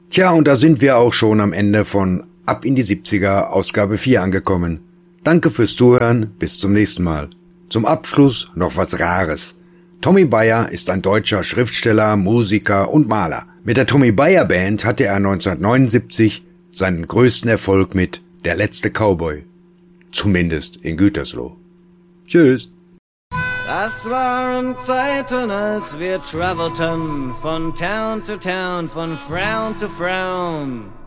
Tja, und da sind wir auch schon am Ende von Ab in die 70er Ausgabe 4 angekommen. Danke fürs Zuhören, bis zum nächsten Mal. Zum Abschluss noch was Rares. Tommy Bayer ist ein deutscher Schriftsteller, Musiker und Maler. Mit der Tommy Bayer Band hatte er 1979 seinen größten Erfolg mit Der letzte Cowboy. Zumindest in Gütersloh. Tschüss. Das waren Zeiten, als wir travelten von Town zu Town, von Frown zu Frown.